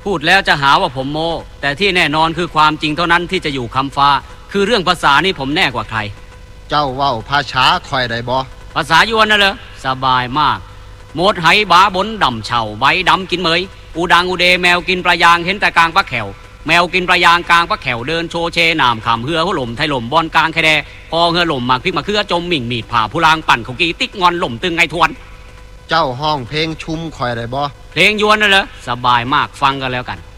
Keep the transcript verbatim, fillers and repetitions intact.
พูดแล้วจะหาว่าผมโม้แต่ที่แน่นอนคือความจริงเท่านั้นที่จะอยู่คำฟ้าคือเรื่องภาษานี่ผมแน่กว่าใครเจ้าเว้าภาษาค่อยได้บ่ภาษายวนน่ะเหรอสบายมากหมดไหบาบนดำเฉาใบดำกินเหมยอูดังอูเดแมวกินปลายางเห็นแต่กลางปลาแขวแมวกินปลายางกลางปลาแขวเดินโชเชนามขำเหือหัวหล่มไทยหล่มบอลกลางแคแดพอเหือหล่มหมากพริกมะเขือจมหมิ่งมีดผ่าผู้ลางปั่นเขากีติ๊กงอนหล่มตึงไงทวนเจ้าห้องเพลงชุมค่อยได้บ่เพลงยวนน่ะเหรอสบายมากฟังกันแล้วกัน